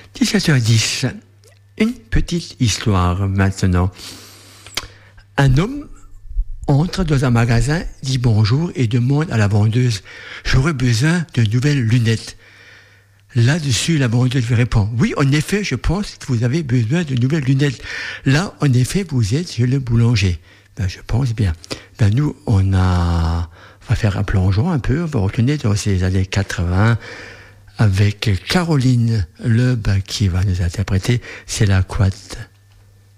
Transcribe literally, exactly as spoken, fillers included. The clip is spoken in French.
dix-sept heures dix. Une petite histoire maintenant. Un homme entre dans un magasin, dit bonjour et demande à la vendeuse « J'aurais besoin de nouvelles lunettes ». Là-dessus, la vendeuse lui répond « Oui, en effet, je pense que vous avez besoin de nouvelles lunettes. Là, en effet, vous êtes chez le boulanger. » Ben, je pense bien. Ben, nous, on a... On va faire un plongeon un peu, on va retourner dans ces années quatre-vingts avec Caroline Loeb qui va nous interpréter « C'est la couette ».